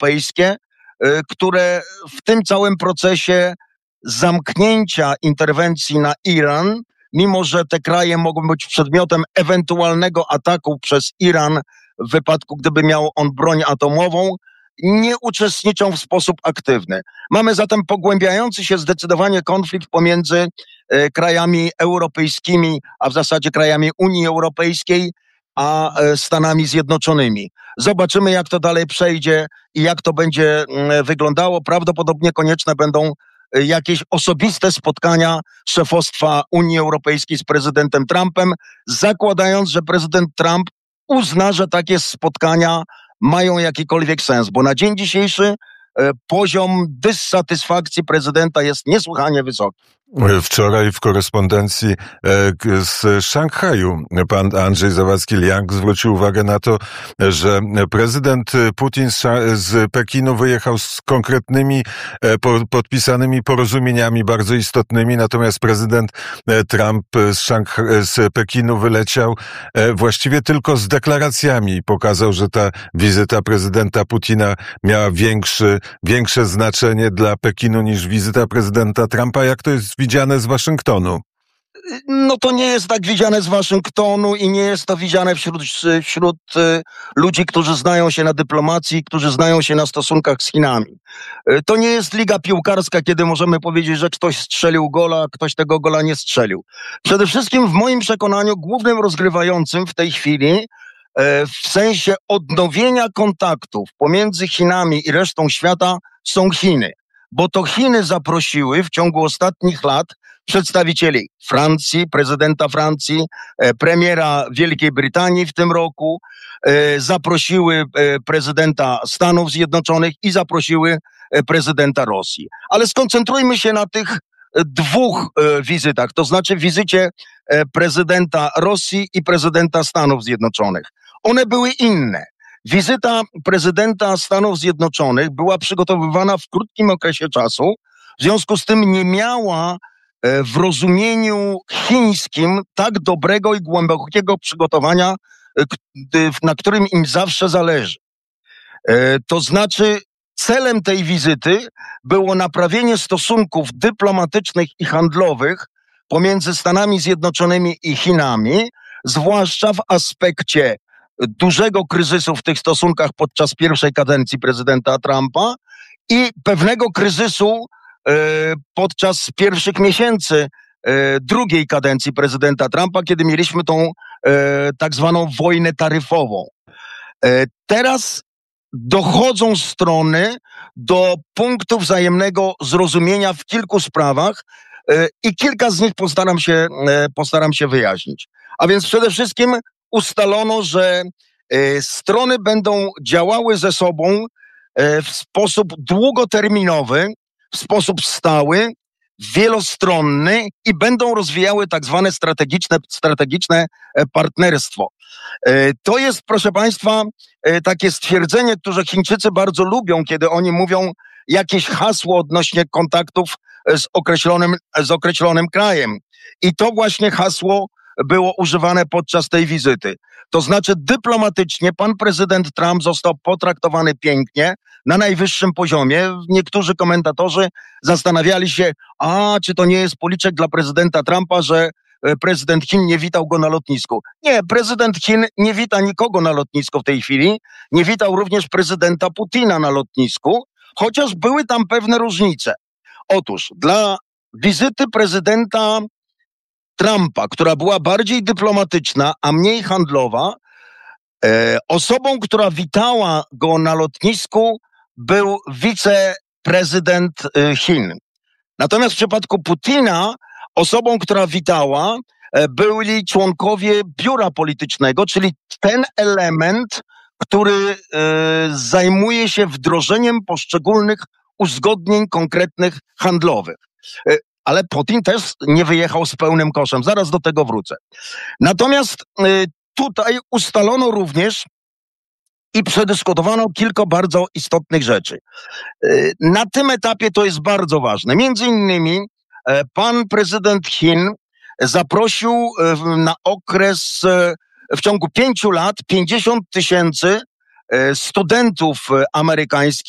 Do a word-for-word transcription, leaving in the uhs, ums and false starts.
europejskie, które w tym całym procesie zamknięcia interwencji na Iran, mimo że te kraje mogą być przedmiotem ewentualnego ataku przez Iran w wypadku, gdyby miał on broń atomową, nie uczestniczą w sposób aktywny. Mamy zatem pogłębiający się zdecydowanie konflikt pomiędzy e, krajami europejskimi, a w zasadzie krajami Unii Europejskiej, a e, Stanami Zjednoczonymi. Zobaczymy, jak to dalej przejdzie i jak to będzie mm, wyglądało. Prawdopodobnie konieczne będą e, jakieś osobiste spotkania szefostwa Unii Europejskiej z prezydentem Trumpem, zakładając, że prezydent Trump uzna, że takie spotkania mają jakikolwiek sens, bo na dzień dzisiejszy e, poziom dysatysfakcji prezydenta jest niesłychanie wysoki. Wczoraj w korespondencji z Szanghaju pan Andrzej Zawadzki-Liang zwrócił uwagę na to, że prezydent Putin z Pekinu wyjechał z konkretnymi podpisanymi porozumieniami bardzo istotnymi, natomiast prezydent Trump z, Szangha- z Pekinu wyleciał właściwie tylko z deklaracjami. Pokazał, że ta wizyta prezydenta Putina miała większy, większe znaczenie dla Pekinu niż wizyta prezydenta Trumpa. Jak to jest widziane z Waszyngtonu? No to nie jest tak widziane z Waszyngtonu i nie jest to widziane wśród, wśród y, ludzi, którzy znają się na dyplomacji, którzy znają się na stosunkach z Chinami. Y, to nie jest liga piłkarska, kiedy możemy powiedzieć, że ktoś strzelił gola, ktoś tego gola nie strzelił. Przede wszystkim w moim przekonaniu głównym rozgrywającym w tej chwili y, w sensie odnowienia kontaktów pomiędzy Chinami i resztą świata są Chiny. Bo to Chiny zaprosiły w ciągu ostatnich lat przedstawicieli Francji, prezydenta Francji, e, premiera Wielkiej Brytanii w tym roku, e, zaprosiły e, prezydenta Stanów Zjednoczonych i zaprosiły e, prezydenta Rosji. Ale skoncentrujmy się na tych e, dwóch e, wizytach, to znaczy wizycie e, prezydenta Rosji i prezydenta Stanów Zjednoczonych. One były inne. Wizyta prezydenta Stanów Zjednoczonych była przygotowywana w krótkim okresie czasu, w związku z tym nie miała w rozumieniu chińskim tak dobrego i głębokiego przygotowania, na którym im zawsze zależy. To znaczy celem tej wizyty było naprawienie stosunków dyplomatycznych i handlowych pomiędzy Stanami Zjednoczonymi i Chinami, zwłaszcza w aspekcie dużego kryzysu w tych stosunkach podczas pierwszej kadencji prezydenta Trumpa i pewnego kryzysu e, podczas pierwszych miesięcy e, drugiej kadencji prezydenta Trumpa, kiedy mieliśmy tą e, tak zwaną wojnę taryfową. E, teraz dochodzą strony do punktu wzajemnego zrozumienia w kilku sprawach e, i kilka z nich postaram się, e, postaram się wyjaśnić. A więc przede wszystkim ustalono, że e, strony będą działały ze sobą e, w sposób długoterminowy, w sposób stały, wielostronny i będą rozwijały tak zwane strategiczne, strategiczne e, partnerstwo. E, to jest, proszę Państwa, e, takie stwierdzenie, które Chińczycy bardzo lubią, kiedy oni mówią jakieś hasło odnośnie kontaktów z określonym, z określonym krajem. I to właśnie hasło było używane podczas tej wizyty. To znaczy dyplomatycznie pan prezydent Trump został potraktowany pięknie, na najwyższym poziomie. Niektórzy komentatorzy zastanawiali się, a czy to nie jest policzek dla prezydenta Trumpa, że prezydent Chin nie witał go na lotnisku. Nie, prezydent Chin nie wita nikogo na lotnisku w tej chwili. Nie witał również prezydenta Putina na lotnisku, chociaż były tam pewne różnice. Otóż dla wizyty prezydenta Trumpa, która była bardziej dyplomatyczna, a mniej handlowa, e, osobą, która witała go na lotnisku, był wiceprezydent e, Chin. Natomiast w przypadku Putina osobą, która witała, e, byli członkowie biura politycznego, czyli ten element, który e, zajmuje się wdrożeniem poszczególnych uzgodnień konkretnych handlowych. E, Ale Putin też nie wyjechał z pełnym koszem. Zaraz do tego wrócę. Natomiast y, tutaj ustalono również i przedyskutowano kilka bardzo istotnych rzeczy. Y, na tym etapie to jest bardzo ważne. Między innymi y, pan prezydent Chin zaprosił y, na okres y, w ciągu pięciu lat pięćdziesiąt tysięcy y, studentów y, amerykańskich